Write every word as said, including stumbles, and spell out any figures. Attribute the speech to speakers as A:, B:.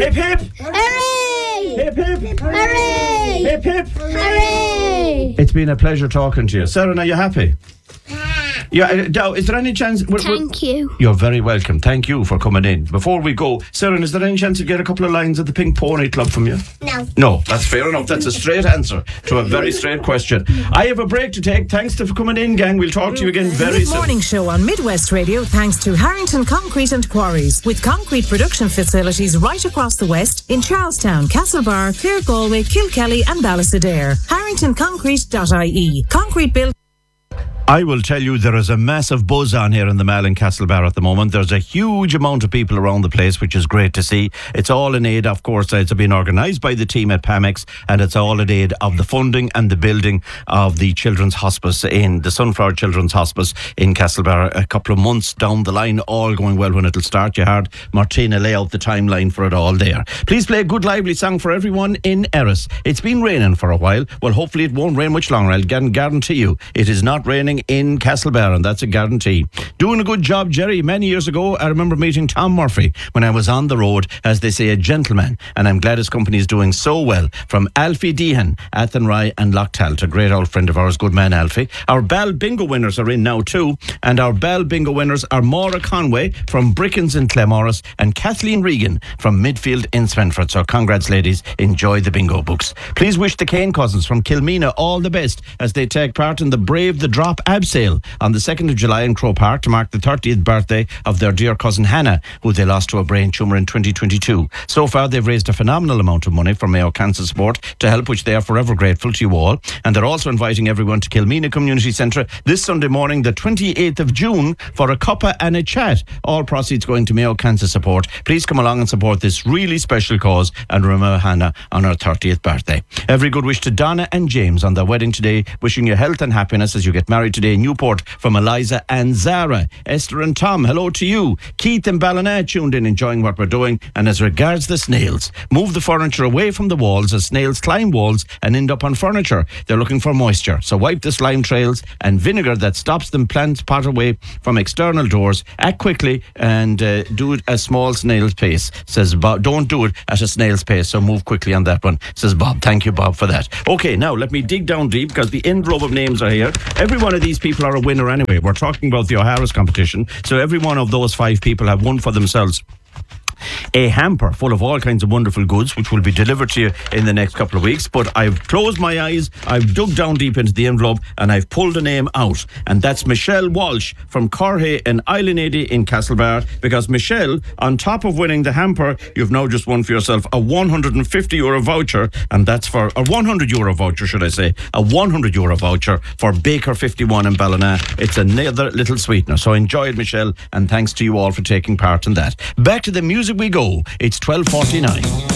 A: Hip hip!
B: Hooray!
A: Hip hip!
B: Hooray!
A: Hip hip!
B: Hooray!
A: It's been a pleasure talking to you. Sarah, are you happy? Yeah, now, is there any chance... We're,
B: Thank
A: we're,
B: you.
A: You're very welcome. Thank you for coming in. Before we go, Sarah, is there any chance to get a couple of lines of the Pink Pony Club from you?
B: No.
A: No, that's fair enough. That's a straight answer to a very straight question. I have a break to take. Thanks for coming in, gang. We'll talk to you again very
C: Mid
A: soon.
C: Morning Show on Midwest Radio, thanks to Harrington Concrete and Quarries, with concrete production facilities right across the West in Charlestown, Castlebar, Clare Galway, Kilkelly and Ballisadair. harrington concrete dot I E. Concrete built.
A: I will tell you, there is a massive buzz on here in the Mall in Castlebar at the moment. There's a huge amount of people around the place, which is great to see. It's all in aid, of course, it's been organised by the team at Pamex, and it's all in aid of the funding and the building of the Children's Hospice in the Sunflower Children's Hospice in Castlebar. A couple of months down the line, all going well when it'll start. You heard Martina lay out the timeline for it all there. Please play a good lively song for everyone in Erris. It's been raining for a while. Well, hopefully it won't rain much longer. I'll guarantee you it is not raining in Castlebar, and that's a guarantee. Doing a good job, Jerry. Many years ago, I remember meeting Tom Murphy when I was on the road, as they say, a gentleman, and I'm glad his company is doing so well. From Alfie Dehan, Athenry and Lochtalt, a great old friend of ours, good man Alfie. Our Bell Bingo winners are in now too, and our Bell Bingo winners are Maura Conway from Brickens in Clemorris and Kathleen Regan from Midfield in Spenford. So congrats, ladies. Enjoy the bingo books. Please wish the Kane cousins from Kilmena all the best as they take part in the Brave the Drop ab sale on the second of July in Crow Park to mark the thirtieth birthday of their dear cousin Hannah, who they lost to a brain tumour in twenty twenty-two. So far, they've raised a phenomenal amount of money for Mayo Cancer Support to help, which they are forever grateful to you all. And they're also inviting everyone to Kilmena Community Centre this Sunday morning, the twenty-eighth of June, for a cuppa and a chat. All proceeds going to Mayo Cancer Support. Please come along and support this really special cause and remember Hannah on her thirtieth birthday. Every good wish to Donna and James on their wedding today. Wishing you health and happiness as you get married today in Newport. From Eliza and Zara. Esther and Tom, hello to you. Keith and Ballina tuned in, enjoying what we're doing. And as regards the snails, move the furniture away from the walls, as snails climb walls and end up on furniture. They're looking for moisture, so wipe the slime trails and vinegar that stops them plant pot away from external doors. Act quickly and uh, do it a small snail's pace, says Bob. Don't do it at a snail's pace, so move quickly on that one, says Bob. Thank you, Bob, for that. Okay, now let me dig down deep, because the envelope of names are here. Every one of these people are a winner anyway. We're talking about the O'Hara's competition, so every one of those five people have won for themselves a hamper full of all kinds of wonderful goods, which will be delivered to you in the next couple of weeks. But I've closed my eyes, I've dug down deep into the envelope, and I've pulled a name out, and that's Michelle Walsh from Corhay and Islandady in Castlebar. Because Michelle, on top of winning the hamper, you've now just won for yourself a one hundred fifty euro voucher, and that's for a one hundred euro voucher, should I say, a one hundred euro voucher for Baker fifty-one in Ballina. It's another little sweetener. So enjoy it, Michelle, and thanks to you all for taking part in that. Back to the music we go. It's twelve forty-nine.